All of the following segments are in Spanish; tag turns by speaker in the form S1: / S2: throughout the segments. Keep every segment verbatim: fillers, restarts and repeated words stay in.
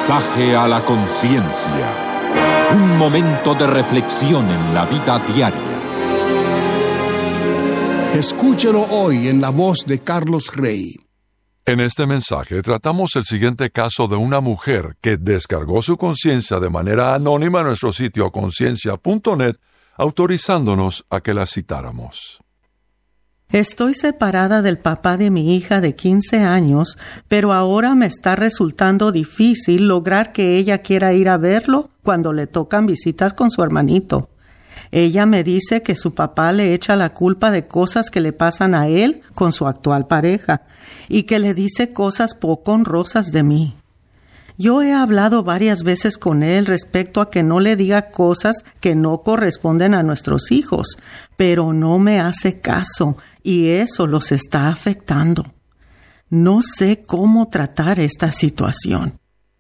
S1: Mensaje a la conciencia. Un momento de reflexión en la vida diaria.
S2: Escúchelo hoy en la voz de Carlos Rey.
S3: En este mensaje tratamos el siguiente caso de una mujer que descargó su conciencia de manera anónima en nuestro sitio conciencia punto net, autorizándonos a que la citáramos.
S4: Estoy separada del papá de mi hija de quince años, pero ahora me está resultando difícil lograr que ella quiera ir a verlo cuando le tocan visitas con su hermanito. Ella me dice que su papá le echa la culpa de cosas que le pasan a él con su actual pareja y que le dice cosas poco honrosas de mí. Yo he hablado varias veces con él respecto a que no le diga cosas que no corresponden a nuestros hijos, pero no me hace caso y eso los está afectando. No sé cómo tratar esta situación.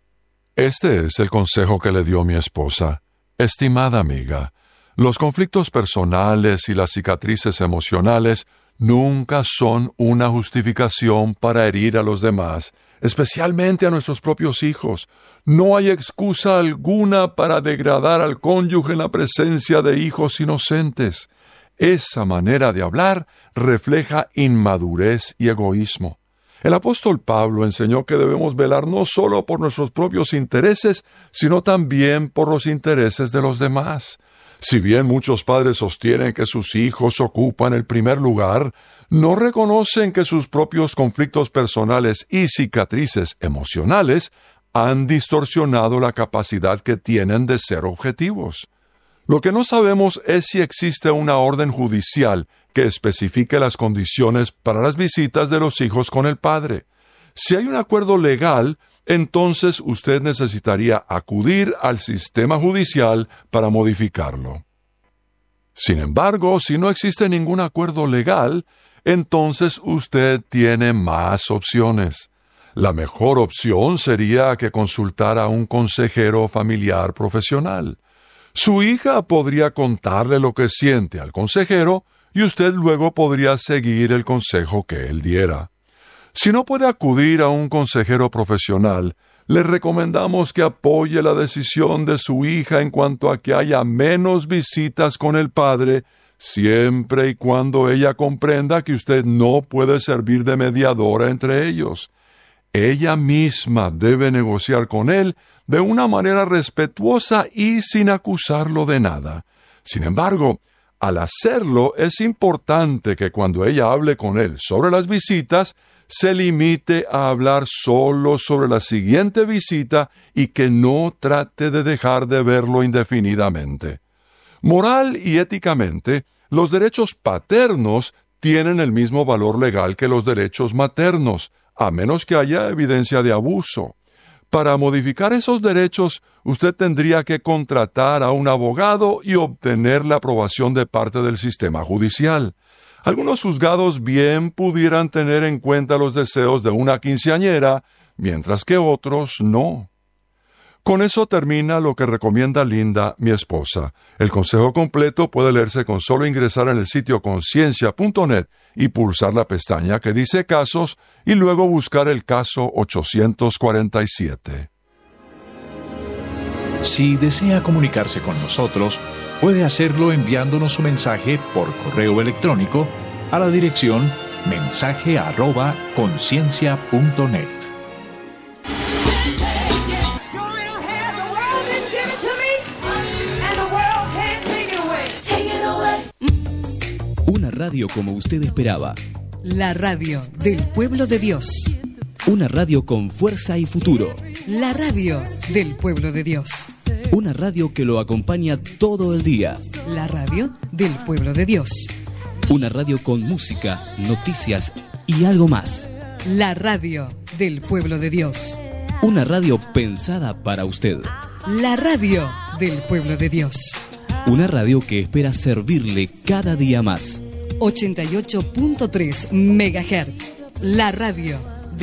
S3: Este es el consejo que le dio mi esposa. Estimada amiga, los conflictos personales y las cicatrices emocionales nunca son una justificación para herir a los demás, especialmente a nuestros propios hijos. No hay excusa alguna para degradar al cónyuge en la presencia de hijos inocentes. Esa manera de hablar refleja inmadurez y egoísmo. El apóstol Pablo enseñó que debemos velar no solo por nuestros propios intereses, sino también por los intereses de los demás. Si bien muchos padres sostienen que sus hijos ocupan el primer lugar, no reconocen que sus propios conflictos personales y cicatrices emocionales han distorsionado la capacidad que tienen de ser objetivos. Lo que no sabemos es si existe una orden judicial que especifique las condiciones para las visitas de los hijos con el padre. Si hay un acuerdo legal, entonces usted necesitaría acudir al sistema judicial para modificarlo. Sin embargo, si no existe ningún acuerdo legal, entonces usted tiene más opciones. La mejor opción sería que consultara a un consejero familiar profesional. Su hija podría contarle lo que siente al consejero y usted luego podría seguir el consejo que él diera. Si no puede acudir a un consejero profesional, le recomendamos que apoye la decisión de su hija en cuanto a que haya menos visitas con el padre, siempre y cuando ella comprenda que usted no puede servir de mediadora entre ellos. Ella misma debe negociar con él de una manera respetuosa y sin acusarlo de nada. Sin embargo, al hacerlo es importante que cuando ella hable con él sobre las visitas, se limite a hablar solo sobre la siguiente visita y que no trate de dejar de verlo indefinidamente. Moral y éticamente, los derechos paternos tienen el mismo valor legal que los derechos maternos, a menos que haya evidencia de abuso. Para modificar esos derechos, usted tendría que contratar a un abogado y obtener la aprobación de parte del sistema judicial. Algunos juzgados bien pudieran tener en cuenta los deseos de una quinceañera, mientras que otros no. Con eso termina lo que recomienda Linda, mi esposa. El consejo completo puede leerse con solo ingresar en el sitio conciencia punto net y pulsar la pestaña que dice casos y luego buscar el caso ochocientos cuarenta y siete.
S5: Si desea comunicarse con nosotros, puede hacerlo enviándonos su mensaje por correo electrónico a la dirección mensaje arroba conciencia punto net.
S6: Una radio como usted esperaba.
S7: La radio del pueblo de Dios.
S6: Una radio con fuerza y futuro.
S7: La radio del pueblo de Dios.
S6: Una radio que lo acompaña todo el día.
S7: La radio del pueblo de Dios.
S6: Una radio con música, noticias y algo más.
S7: La radio del pueblo de Dios.
S6: Una radio pensada para usted.
S7: La radio del pueblo de Dios.
S6: Una radio que espera servirle cada día más.
S7: ochenta y ocho punto tres megahertz. La radio